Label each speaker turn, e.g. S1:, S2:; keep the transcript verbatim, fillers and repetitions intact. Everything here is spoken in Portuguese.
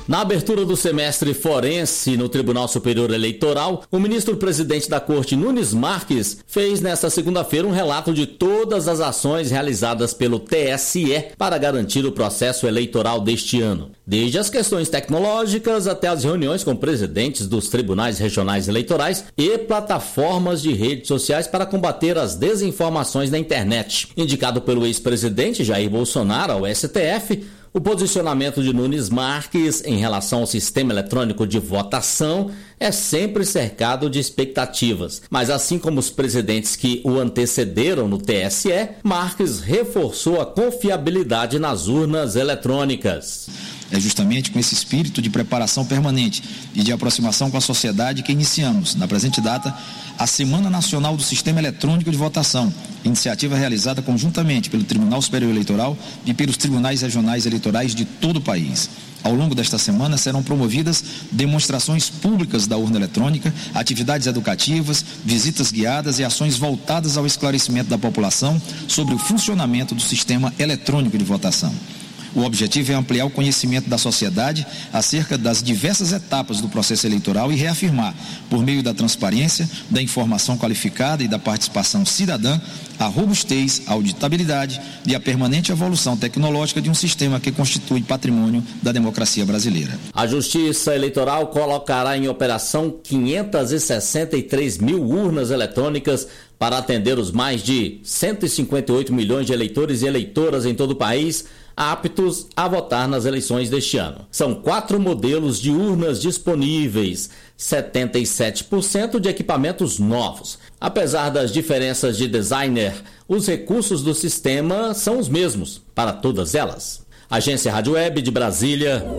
S1: Na abertura do semestre forense no Tribunal Superior Eleitoral, o ministro-presidente da Corte, Nunes Marques, fez nesta segunda-feira um relato de todas as ações realizadas pelo T S E para garantir o processo eleitoral deste ano. Desde as questões tecnológicas até as reuniões com presidentes dos tribunais regionais eleitorais e plataformas de redes sociais para combater as desinformações na internet. Indicado pelo ex-presidente Jair Bolsonaro ao S T F, o posicionamento de Nunes Marques em relação ao sistema eletrônico de votação é sempre cercado de expectativas. Mas assim como os presidentes que o antecederam no T S E, Marques reforçou a confiabilidade nas urnas eletrônicas.
S2: É justamente com esse espírito de preparação permanente e de aproximação com a sociedade que iniciamos, na presente data, a Semana Nacional do Sistema Eletrônico de Votação, iniciativa realizada conjuntamente pelo Tribunal Superior Eleitoral e pelos tribunais regionais eleitorais de todo o país. Ao longo desta semana serão promovidas demonstrações públicas da urna eletrônica, atividades educativas, visitas guiadas e ações voltadas ao esclarecimento da população sobre o funcionamento do sistema eletrônico de votação. O objetivo é ampliar o conhecimento da sociedade acerca das diversas etapas do processo eleitoral e reafirmar, por meio da transparência, da informação qualificada e da participação cidadã, a robustez, a auditabilidade e a permanente evolução tecnológica de um sistema que constitui patrimônio da democracia brasileira.
S1: A Justiça Eleitoral colocará em operação quinhentas e sessenta e três mil urnas eletrônicas para atender os mais de cento e cinquenta e oito milhões de eleitores e eleitoras em todo o país aptos a votar nas eleições deste ano. São quatro modelos de urnas disponíveis, setenta e sete por cento de equipamentos novos. Apesar das diferenças de designer, os recursos do sistema são os mesmos para todas elas. Agência Rádio Web de Brasília,